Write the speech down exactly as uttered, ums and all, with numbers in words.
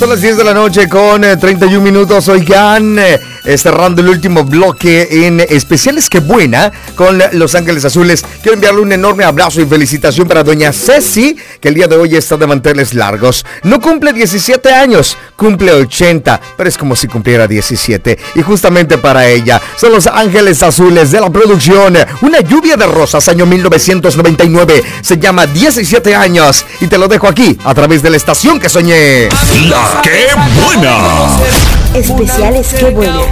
Son las diez de la noche con eh, treinta y un minutos. Oigan, eh, cerrando el último bloque en Especiales Qué Buena con Los Ángeles Azules. Quiero enviarle un enorme abrazo y felicitación para doña Ceci, que el día de hoy está de manteles largos. No cumple diecisiete años, cumple ochenta, pero es como si cumpliera diecisiete. Y justamente para ella son Los Ángeles Azules de la producción Una Lluvia de Rosas, año mil novecientos noventa y nueve. Se llama diecisiete años y te lo dejo aquí a través de la estación que soñé. La Qué Buena. Especiales Qué Buena.